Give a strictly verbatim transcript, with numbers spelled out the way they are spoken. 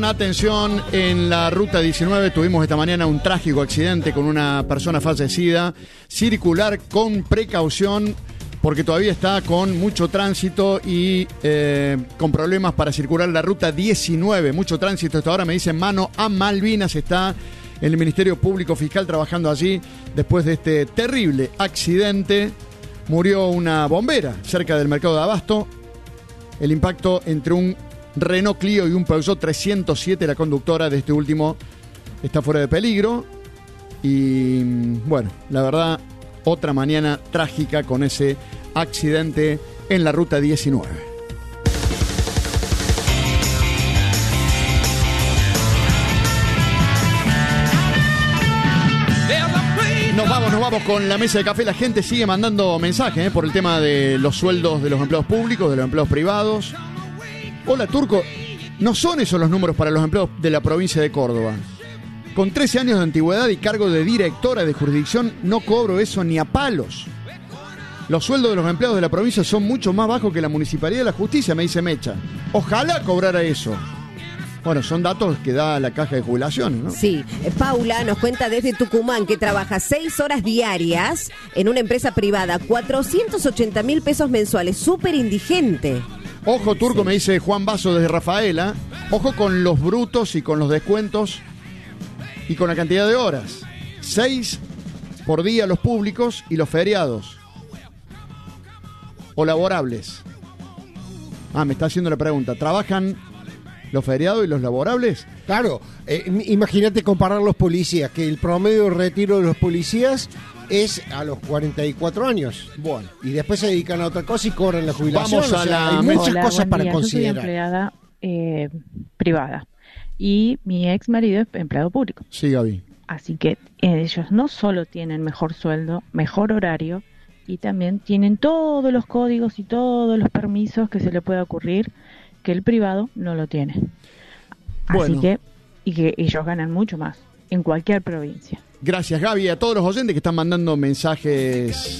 Atención, en la ruta diecinueve tuvimos esta mañana un trágico accidente con una persona fallecida. Circular con precaución porque todavía está con mucho tránsito y eh, con problemas para circular la ruta diecinueve. Mucho tránsito hasta ahora, me dicen mano a Malvinas. Está el Ministerio Público Fiscal trabajando allí después de este terrible accidente. Murió una bombera cerca del mercado de Abasto. El impacto entre un Renault Clio y un Peugeot trescientos siete, la conductora de este último está fuera de peligro. Y bueno, la verdad, otra mañana trágica con ese accidente en la ruta diecinueve. Nos vamos, nos vamos con la mesa de café. La gente sigue mandando mensajes ¿eh? por el tema de los sueldos de los empleados públicos, de los empleados privados. Hola, Turco, no son esos los números para los empleados de la provincia de Córdoba. Con trece años de antigüedad y cargo de directora de jurisdicción, no cobro eso ni a palos. Los sueldos de los empleados de la provincia son mucho más bajos que la Municipalidad de la Justicia, me dice Mecha. Ojalá cobrara eso. Bueno, son datos que da la caja de jubilaciones, ¿no? Sí. Paula nos cuenta desde Tucumán que trabaja seis horas diarias en una empresa privada, cuatrocientos ochenta mil pesos mensuales, súper indigente. Ojo, Turco, sí. Me dice Juan Basso desde Rafaela. Ojo con los brutos y con los descuentos y con la cantidad de horas. Seis por día los públicos y los feriados. O laborables. Ah, me está haciendo la pregunta. ¿Trabajan los feriados y los laborables? Claro. Eh, imagínate comparar los policías, que el promedio de retiro de los policías es a los cuarenta y cuatro años. Bueno, y después se dedican a otra cosa y cobran la jubilación. Vamos a o sea, la... hay muchas Hola, cosas para día. considerar. Yo soy empleada eh, privada y mi ex marido es empleado público. Sí, Gaby. Así que ellos no solo tienen mejor sueldo, mejor horario, y también tienen todos los códigos y todos los permisos que se le pueda ocurrir, que el privado no lo tiene. Bueno. Así que, y que ellos ganan mucho más en cualquier provincia. Gracias, Gaby, a todos los oyentes que están mandando mensajes